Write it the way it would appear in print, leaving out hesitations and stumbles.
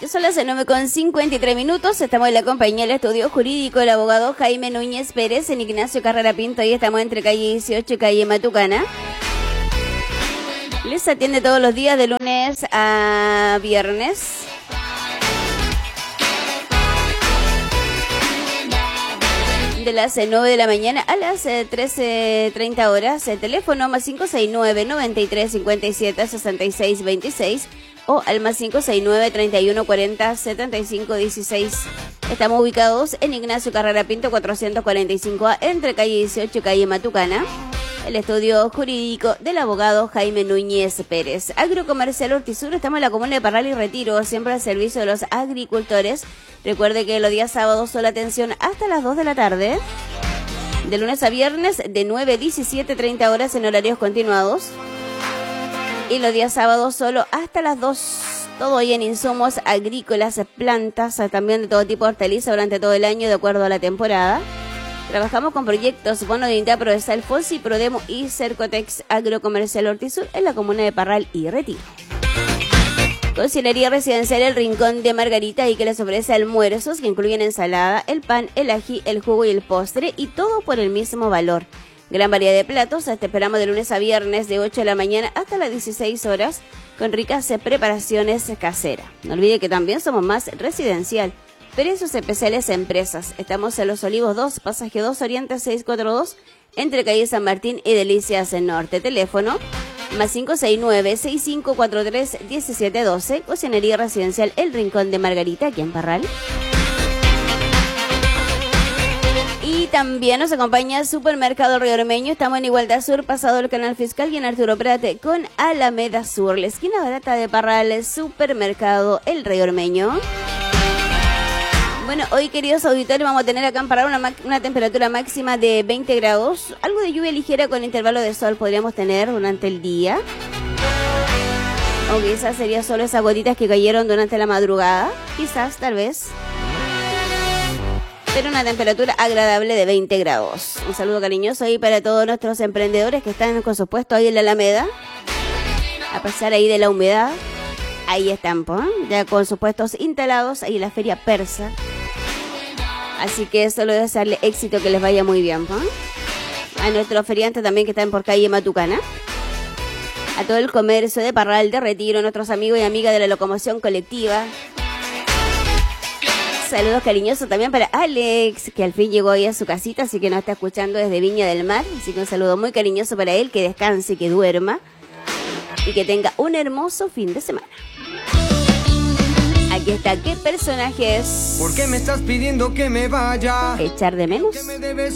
Son las 9:53. Estamos en la compañía del estudio jurídico del abogado Jaime Núñez Pérez en Ignacio Carrera Pinto. Ahí estamos entre calle 18 y calle Matucana. Les atiende todos los días de lunes a viernes. De las 9 de la mañana a las 13:30 horas. El teléfono más 569-9357-6626 o al más 569-3140-7516. Estamos ubicados en Ignacio Carrera Pinto 445A entre calle 18 y calle Matucana. El estudio jurídico del abogado Jaime Núñez Pérez. Agrocomercial Hortisur, estamos en la comuna de Parral y Retiro, siempre al servicio de los agricultores. Recuerde que los días sábados solo atención hasta las 2 de la tarde. De lunes a viernes de 9 a 17:30 horas en horarios continuados. Y los días sábados solo hasta las 2. Todo ahí en insumos agrícolas, plantas, también de todo tipo de hortalizas durante todo el año de acuerdo a la temporada. Trabajamos con proyectos Bono de Unidad Procesal FOSI, Prodemo y Cercotex. Agrocomercial Hortisur en la comuna de Parral y Retiro. Cocinería Residencial El Rincón de Margarita, y que les ofrece almuerzos que incluyen ensalada, el pan, el ají, el jugo y el postre, y todo por el mismo valor. Gran variedad de platos. Te esperamos de lunes a viernes de 8 de la mañana hasta las 16 horas con ricas preparaciones caseras. No olvide que también somos más residencial. Precios especiales a empresas. Estamos en Los Olivos 2, pasaje 2 Oriente 642, entre calle San Martín y Delicias Norte. Teléfono más 569-6543-1712. Cocinería Residencial El Rincón de Margarita, aquí en Parral. Y también nos acompaña Supermercado Río Ormeño. Estamos en Igualdad Sur, pasado el Canal Fiscal, y en Arturo Prat con Alameda Sur, la esquina barata de Parral. Supermercado El Río Ormeño. Bueno, hoy, queridos auditores, vamos a tener acá en Parral una temperatura máxima de 20 grados. Algo de lluvia ligera con intervalo de sol podríamos tener durante el día. O quizás sería solo esas gotitas que cayeron durante la madrugada. Quizás, tal vez. Pero una temperatura agradable de 20 grados. Un saludo cariñoso ahí para todos nuestros emprendedores que están con sus puestos ahí en la Alameda. A pesar ahí de la humedad. Ahí están, ya con sus puestos instalados ahí en la feria persa. Así que solo desearle éxito, que les vaya muy bien, a nuestros feriantes también que están por calle Matucana. A todo el comercio de Parral, de Retiro, nuestros amigos y amigas de la locomoción colectiva. Saludos cariñosos también para Alex, que al fin llegó ahí a su casita, así que nos está escuchando desde Viña del Mar. Así que un saludo muy cariñoso para él, que descanse, que duerma y que tenga un hermoso fin de semana. Aquí está, ¿qué personaje es? ¿Por qué me estás pidiendo que me vaya? ¿Echar de menos?